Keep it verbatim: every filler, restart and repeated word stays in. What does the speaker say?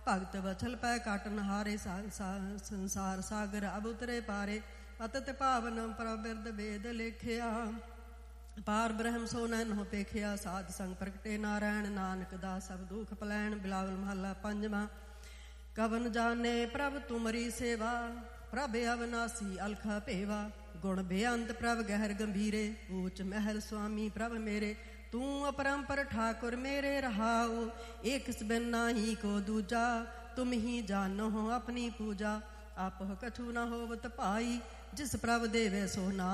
ਭਗਤ ਵਛਲ ਪੈ ਕਾਟਨ ਹਾਰੇ ਸੰਸਾਰ ਸਾਗਰ ਅਬ ਉਤਰੇ ਪਾਰੇ ਅਤਿ ਭਾਵਨ ਪ੍ਰਭ ਬਿਰਦ ਵੇਦ ਲਿਖਿਆ ਪਾਰ ਬ੍ਰਹਮ ਸੋ ਨੈਨ ਹੋ ਪੇਖਿਆ ਸਾਧ ਸੰਗ ਪ੍ਰਗਟੇ ਨਾਰਾਇਣ ਨਾਨਕ ਦਾ ਸਭ ਦੁਖ ਪਲੈਣ ਬਿਲਾਵਲ ਮਹੱਲਾ ਪੰਜਵਾਂ ਕਵਨ ਜਾਣੇ ਪ੍ਰਭ ਤੁਮਰੀ ਸੇਵਾ ਪ੍ਰਭ ਅਵਨਾਸੀ ਅਲਖ ਭੇਵਾ ਗੁਣ ਬੇਅੰਤ ਪ੍ਰਭ ਗਹਿਰ ਗੰਭੀਰੇ ਊਚ ਮਹਿਲ ਸੁਆਮੀ ਪ੍ਰਭ ਮੇਰੇ ਤੂੰ ਅਪਰੰਪਰ ਠਾਕੁਰ ਮੇਰੇ ਰਹਾਉ ਏਕ ਬਿਨ ਨਾਹੀ ਕੋ ਦੂਜਾ ਤੁਮ ਹੀ ਜਾਨੋ ਆਪਣੀ ਪੂਜਾ ਆਪਹੁ ਕਛੂ ਨਾ ਹੋਵਤ ਭਾਈ ਜਿਸ ਪ੍ਰਭ ਦੇਵੇ ਸੋ ਨਾ